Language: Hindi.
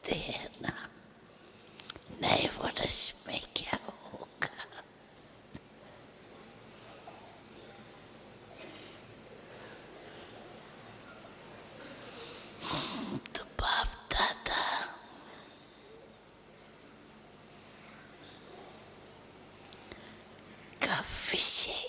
देखते हैं ना नए वर्ष में क्या होगा। तो बाप दादा का विषय